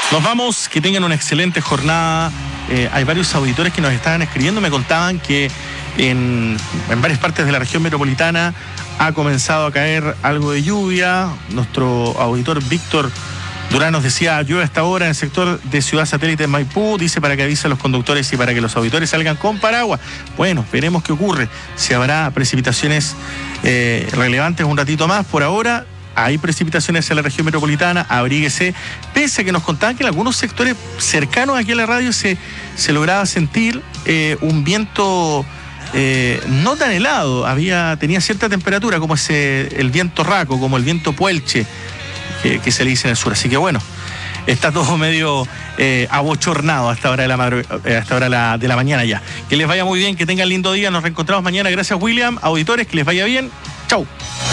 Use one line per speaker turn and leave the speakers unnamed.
Nos vamos, que tengan una excelente jornada. Hay varios auditores que nos estaban escribiendo, me contaban que en varias partes de la región metropolitana ha comenzado a caer algo de lluvia. Nuestro auditor Víctor Durán nos decía, llueve hasta ahora en el sector de Ciudad Satélite en Maipú, dice para que avise a los conductores y para que los auditores salgan con paraguas. Bueno, veremos qué ocurre, si habrá precipitaciones relevantes un ratito más. Por ahora hay precipitaciones en la región metropolitana, abríguese, pese a que nos contaban que en algunos sectores cercanos aquí a la radio se lograba sentir un viento no tan helado, tenía cierta temperatura, como el viento raco, como el viento puelche, que se le dice en el sur. Así que bueno, está todo medio abochornado hasta hora de la mañana ya. Que les vaya muy bien, que tengan lindo día, nos reencontramos mañana. Gracias, William. Auditores, que les vaya bien. Chau.